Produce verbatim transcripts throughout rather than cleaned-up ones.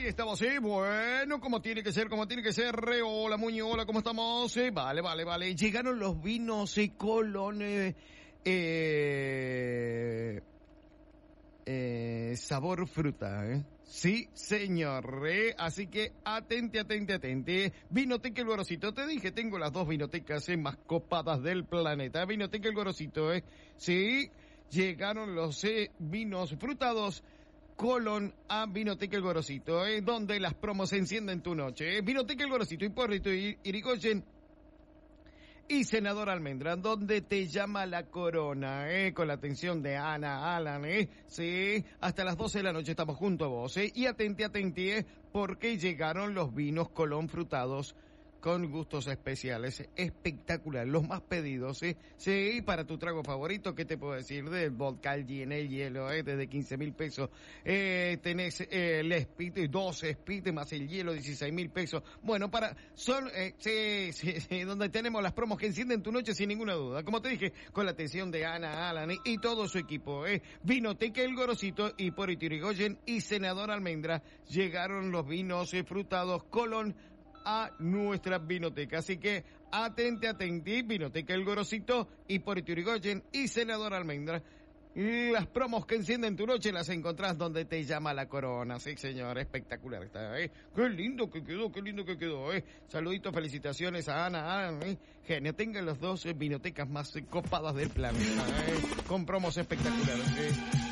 estamos, sí, bueno, como tiene que ser, como tiene que ser. Hola, Muñoz, hola, ¿cómo estamos? Sí, vale, vale, vale. Llegaron los vinos y Colón, eh, eh, eh, sabor fruta, ¿eh? Sí, señor, ¿eh? Así que atente, atente, atente. Vinoteca El Gorosito, te dije, tengo las dos vinotecas eh, más copadas del planeta. Vinoteca El Gorosito, ¿eh? Sí, llegaron los eh, vinos frutados Colón a Vinoteca El Gorosito, ¿eh? Donde las promos encienden tu noche, ¿eh? Vinoteca El Gorosito, Hipólito y Irigoyen y Senador Almendra, donde te llama la corona, eh, con la atención de Ana, Alan, eh, sí, hasta las doce de la noche estamos junto a vos, eh, y atente, atente, eh, porque llegaron los vinos Colón frutados con gustos especiales, espectacular, los más pedidos, ¿eh? Sí, para tu trago favorito, ¿qué te puedo decir? Del vodka, el gin, el hielo, ¿eh? Desde quince mil pesos, eh, tenés eh, el speed, doce speed más el hielo, dieciséis mil pesos, bueno, para, son, eh, sí, sí, sí, donde tenemos las promos que encienden tu noche sin ninguna duda, como te dije, con la atención de Ana, Alan, ¿eh? Y todo su equipo, ¿eh? Vinoteca El Gorosito, Hipólito Yrigoyen y Senador Almendra, llegaron los vinos eh, frutados Colón a nuestra vinoteca, así que atente, atente, Vinoteca El Gorosito, Hipólito Yrigoyen y Senador Almendra. Las promos que encienden tu noche las encontrás donde te llama la corona, sí señor, espectacular está, ¿eh? Qué lindo que quedó, qué lindo que quedó, ¿eh? Saluditos, felicitaciones a Ana, Ana, ¿eh? Genio, tengan los dos eh, vinotecas más eh, copadas del planeta, ¿eh? Con promos espectaculares, ¿eh?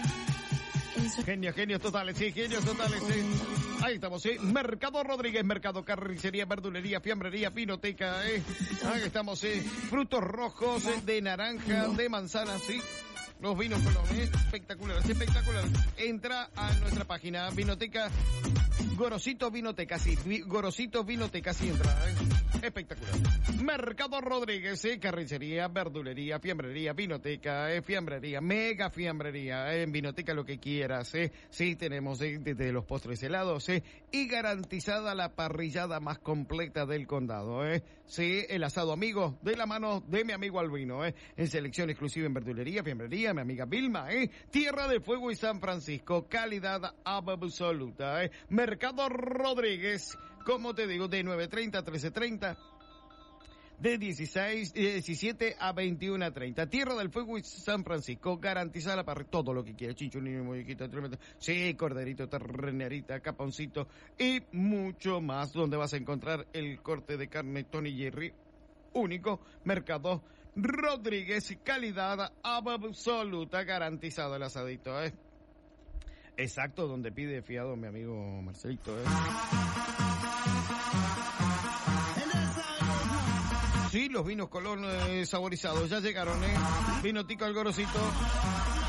Genios, genios totales, sí, genios totales, sí. Ahí estamos, sí. Mercado Rodríguez, Mercado Carnicería, Verdulería, Fiambrería, Vinoteca, eh. Ahí estamos, sí. Frutos rojos, eh, de naranja, de manzana, sí. Los vinos Colón, ¿eh? Espectacular, espectacular. Entra a nuestra página, Vinoteca, Gorosito Vinoteca, sí. Gorosito Vinoteca, sí, entra, ¿eh? Espectacular. Mercado Rodríguez, ¿eh? Carnicería, verdulería, fiambrería, vinoteca, eh, fiambrería, mega fiambrería, eh, en vinoteca lo que quieras, ¿eh? Sí, tenemos eh, desde los postres helados, ¿eh? Y garantizada la parrillada más completa del condado, ¿eh? Sí, el asado amigo, de la mano de mi amigo Albino, ¿eh? En selección exclusiva en verdulería, fiambrería, mi amiga Vilma, ¿eh? Tierra de Fuego y San Francisco, calidad absoluta, ¿eh? Mercado Rodríguez, como te digo, de nueve treinta a trece treinta, de dieciséis, diecisiete a veintiuno treinta. Tierra del Fuego y San Francisco, garantizada para todo lo que quieras, chinchulín, mollequita, tremendo, sí, corderito, ternerita, caponcito y mucho más, donde vas a encontrar el corte de carne Tony Jerry único. Mercado Rodríguez, calidad absoluta, garantizado el asadito, ¿eh? Exacto, donde pide fiado mi amigo Marcelito, ¿eh? Sí, los vinos Colón eh, saborizados ya llegaron, ¿eh? Vinoteca El Gorosito.